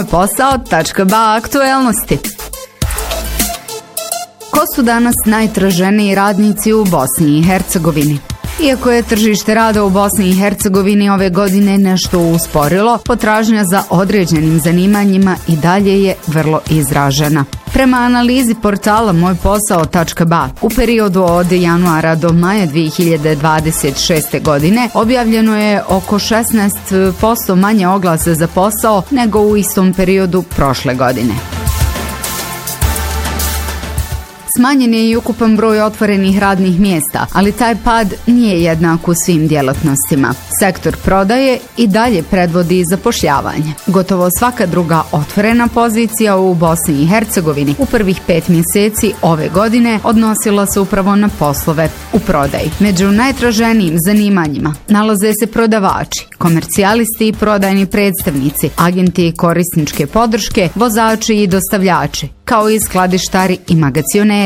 Posao.ba aktuelnosti. Ko su danas najtraženiji radnici u Bosni i Hercegovini? Iako je tržište rada u Bosni i Hercegovini ove godine nešto usporilo, potražnja za određenim zanimanjima i dalje je vrlo izražena. Prema analizi portala mojposao.ba, u periodu od januara do maja 2026. godine objavljeno je oko 16% manje oglasa za posao nego u istom periodu prošle godine. Smanjen je i ukupan broj otvorenih radnih mjesta, ali taj pad nije jednak u svim djelatnostima. Sektor prodaje i dalje predvodi zapošljavanje. Gotovo svaka druga otvorena pozicija u Bosni i Hercegovini u prvih 5 mjeseci ove godine odnosila se upravo na poslove u prodaji. Među najtraženijim zanimanjima nalaze se prodavači, komercijalisti i prodajni predstavnici, agenti i korisničke podrške, vozači i dostavljači, kao i skladištari i magacioneri.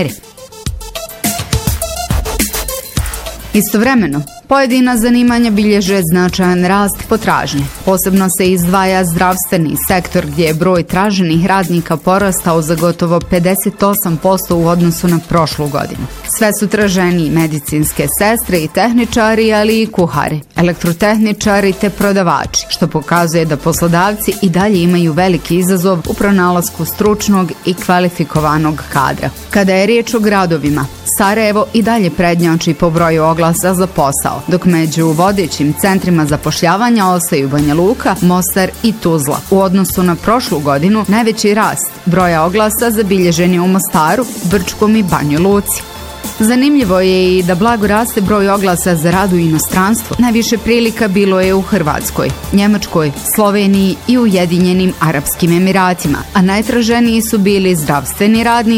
Istovremeno, pojedina zanimanja bilježe značajan rast potražnje. Posebno se izdvaja zdravstveni sektor gdje je broj traženih radnika porastao za gotovo 58% u odnosu na prošlu godinu. Sve su traženiji medicinske sestre i tehničari, ali i kuhari, elektrotehničari te prodavači, što pokazuje da poslodavci i dalje imaju veliki izazov u pronalasku stručnog i kvalifikovanog kadra. Kada je riječ o gradovima, Sarajevo i dalje prednjači po broju oglasa za posao, dok među vodećim centrima zapošljavanja ostaju Banja Luka, Mostar i Tuzla. U odnosu na prošlu godinu, najveći rast broja oglasa zabilježen je u Mostaru, Brčkom i Banji Luci. Zanimljivo je i da blago raste broj oglasa za rad u inostranstvu. Najviše prilika bilo je u Hrvatskoj, Njemačkoj, Sloveniji i Ujedinjenim Arapskim Emiratima, a najtraženiji su bili zdravstveni radnici,